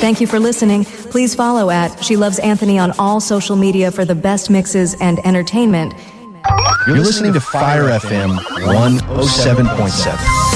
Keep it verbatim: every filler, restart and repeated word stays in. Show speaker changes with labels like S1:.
S1: Thank you for listening. Please follow at She Loves Anthony on all social media for the best mixes and entertainment.
S2: You're listening to Fire F M one oh seven point seven.